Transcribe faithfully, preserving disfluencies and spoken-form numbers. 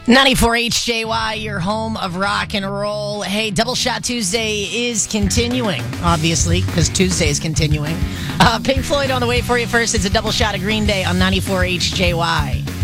ninety-four H J Y, your home of rock and roll. Hey, Double Shot Tuesday is continuing, obviously, because Tuesday is continuing. Uh, Pink Floyd on the way for you first. It's a double shot of Green Day on ninety-four H J Y.